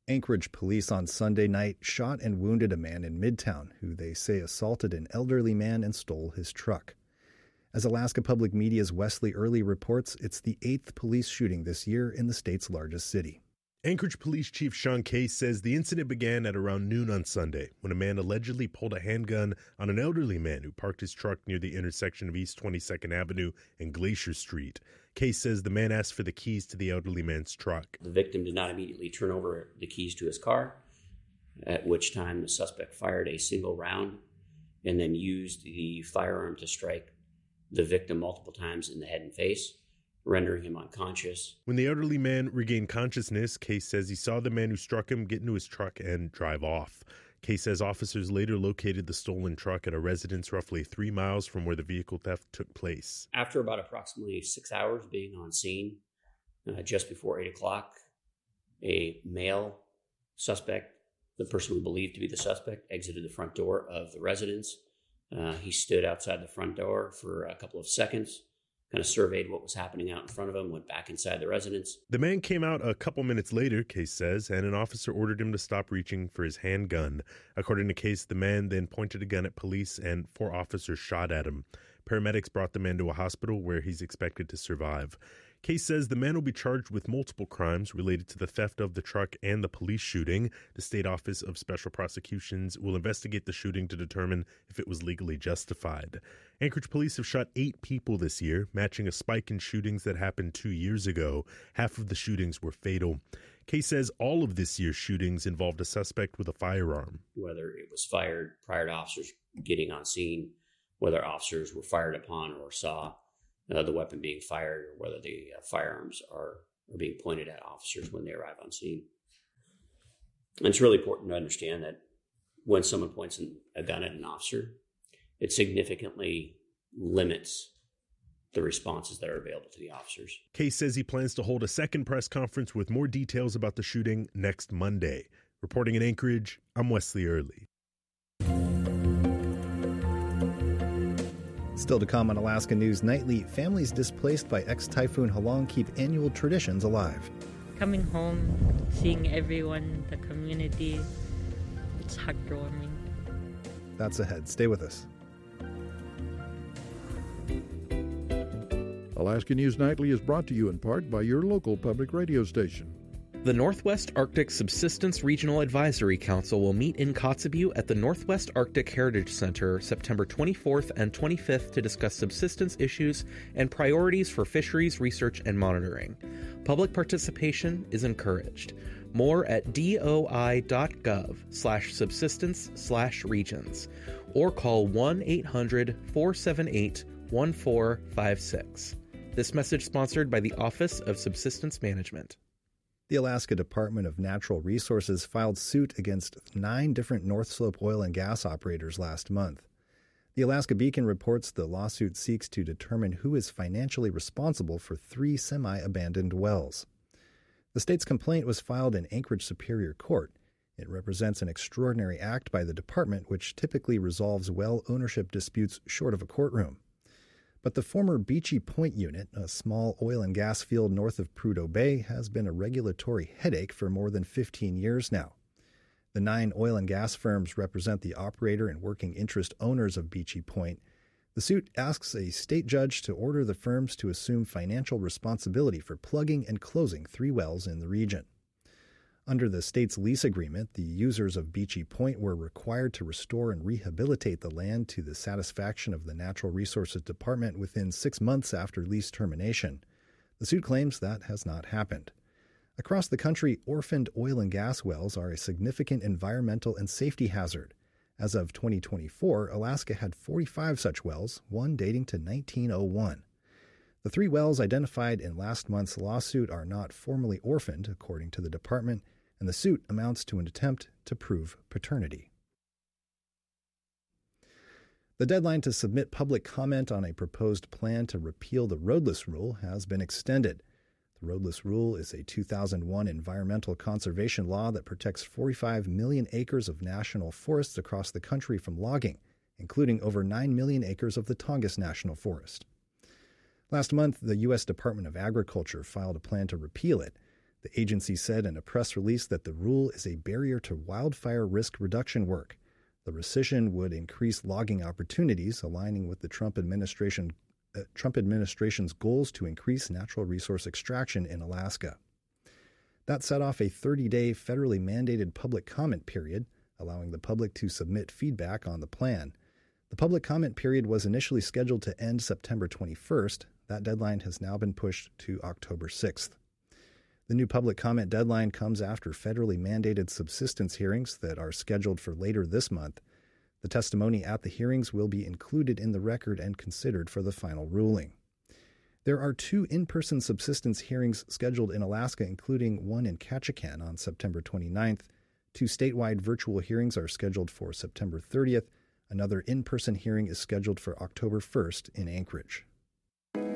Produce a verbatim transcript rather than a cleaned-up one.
Anchorage police on Sunday night shot and wounded a man in Midtown who they say assaulted an elderly man and stole his truck. As Alaska Public Media's Wesley Early reports, it's the eighth police shooting this year in the state's largest city. Anchorage Police Chief Sean Case says the incident began at around noon on Sunday when a man allegedly pulled a handgun on an elderly man who parked his truck near the intersection of East twenty-second Avenue and Glacier Street. Case says the man asked for the keys to the elderly man's truck. The victim did not immediately turn over the keys to his car, at which time the suspect fired a single round and then used the firearm to strike the victim multiple times in the head and face, rendering him unconscious. When the elderly man regained consciousness, Case says he saw the man who struck him get into his truck and drive off. Case says officers later located the stolen truck at a residence roughly three miles from where the vehicle theft took place. After about approximately six hours being on scene, uh, just before eight o'clock, a male suspect, the person we believe to be the suspect, exited the front door of the residence. Uh, he stood outside the front door for a couple of seconds, kind of surveyed what was happening out in front of him, went back inside the residence. The man came out a couple minutes later, Case says, and an officer ordered him to stop reaching for his handgun. According to Case, the man then pointed a gun at police and four officers shot at him. Paramedics brought the man to a hospital where he's expected to survive. Case says the man will be charged with multiple crimes related to the theft of the truck and the police shooting. The State Office of Special Prosecutions will investigate the shooting to determine if it was legally justified. Anchorage police have shot eight people this year, matching a spike in shootings that happened two years ago. Half of the shootings were fatal. Case says all of this year's shootings involved a suspect with a firearm. Whether it was fired prior to officers getting on scene, whether officers were fired upon or saw Uh, the weapon being fired, or whether the uh, firearms are, are being pointed at officers when they arrive on scene. And it's really important to understand that when someone points a gun at an officer, it significantly limits the responses that are available to the officers. Case says he plans to hold a second press conference with more details about the shooting next Monday. Reporting in Anchorage, I'm Wesley Early. Still to come on Alaska News Nightly, families displaced by ex-Typhoon Halong keep annual traditions alive. Coming home, seeing everyone, the community, it's heartwarming. That's ahead. Stay with us. Alaska News Nightly is brought to you in part by your local public radio station. The Northwest Arctic Subsistence Regional Advisory Council will meet in Kotzebue at the Northwest Arctic Heritage Center September twenty-fourth and twenty-fifth to discuss subsistence issues and priorities for fisheries research and monitoring. Public participation is encouraged. More at doi.gov slash subsistence slash regions or call one eight hundred four seven eight one four five six. This message sponsored by the Office of Subsistence Management. The Alaska Department of Natural Resources filed suit against nine different North Slope oil and gas operators last month. The Alaska Beacon reports the lawsuit seeks to determine who is financially responsible for three semi-abandoned wells. The state's complaint was filed in Anchorage Superior Court. It represents an extraordinary act by the department which typically resolves well ownership disputes short of a courtroom. But the former Beachy Point unit, a small oil and gas field north of Prudhoe Bay, has been a regulatory headache for more than fifteen years now. The nine oil and gas firms represent the operator and working interest owners of Beachy Point. The suit asks a state judge to order the firms to assume financial responsibility for plugging and closing three wells in the region. Under the state's lease agreement, the users of Beachy Point were required to restore and rehabilitate the land to the satisfaction of the Natural Resources Department within six months after lease termination. The suit claims that has not happened. Across the country, orphaned oil and gas wells are a significant environmental and safety hazard. As of twenty twenty-four, Alaska had forty-five such wells, one dating to nineteen oh one. The three wells identified in last month's lawsuit are not formally orphaned, according to the department, and the suit amounts to an attempt to prove paternity. The deadline to submit public comment on a proposed plan to repeal the roadless rule has been extended. The roadless rule is a two thousand one environmental conservation law that protects forty-five million acres of national forests across the country from logging, including over nine million acres of the Tongass National Forest. Last month, the U S Department of Agriculture filed a plan to repeal it. The agency said in a press release that the rule is a barrier to wildfire risk reduction work. The rescission would increase logging opportunities, aligning with the Trump administration, uh, Trump administration's goals to increase natural resource extraction in Alaska. That set off a thirty-day federally mandated public comment period, allowing the public to submit feedback on the plan. The public comment period was initially scheduled to end September twenty-first. That deadline has now been pushed to October sixth. The new public comment deadline comes after federally mandated subsistence hearings that are scheduled for later this month. The testimony at the hearings will be included in the record and considered for the final ruling. There are two in-person subsistence hearings scheduled in Alaska, including one in Ketchikan on September twenty-ninth. Two statewide virtual hearings are scheduled for September thirtieth. Another in-person hearing is scheduled for October first in Anchorage.